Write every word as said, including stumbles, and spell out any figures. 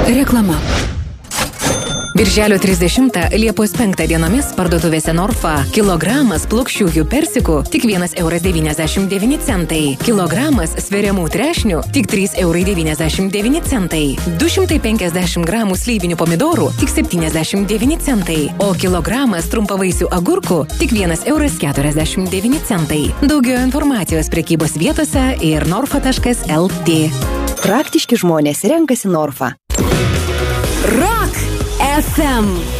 Reklama. Birželio trisdešimtą Liepos penktą dienomis parduotuvėse Norfa kilogramas plokščiųjų persikų tik vienas euras devyniasdešimt devyni centai. Kilogramas sveriamų trešnių tik trys eurai devyniasdešimt devyni centai. du šimtai penkiasdešimt gramų slyvinių pomidorų tik septyniasdešimt devyni centai. O kilogramas trumpavaisių agurkų tik vienas euras keturiasdešimt devyni centai. Daugiau informacijos prekybos vietose ir norfa taškas el tė. Praktiški žmonės renkasi Norfa. Rock F M